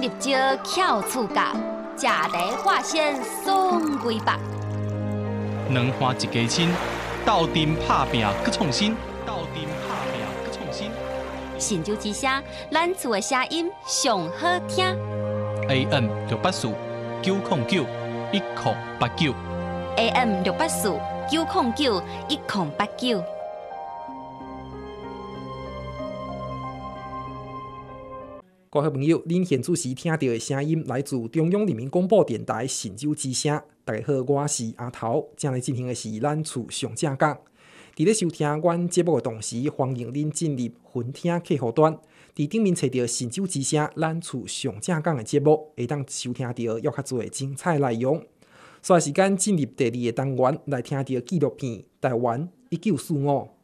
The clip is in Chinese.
入招翘厝角，食茶化纤送规百。 两花一家亲，斗阵拍拼搁创新，斗阵拍拼搁创新。 神州之声，咱厝的声音上好听。 AM 684-909-1089 AM 684-909-1089。 各位朋友，您现此时听到的声音来自中央人民广播电台神州之声。大家好，我是阿头，正在进行的是咱厝上正讲。伫咧收听阮节目的同时，欢迎您进入分听客户端，伫顶面找到神州之声咱厝上正讲的节目，会当收听到约较多的精彩内容。现在时间进入第二个单元，来听到纪录片《台湾1945》。